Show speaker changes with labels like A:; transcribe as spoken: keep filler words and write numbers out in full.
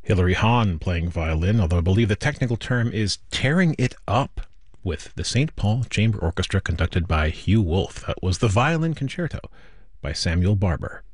A: Hilary Hahn playing violin, although I believe the technical term is tearing it up, with the Saint Paul Chamber Orchestra conducted by Hugh Wolf. That was the Violin Concerto by Samuel Barber.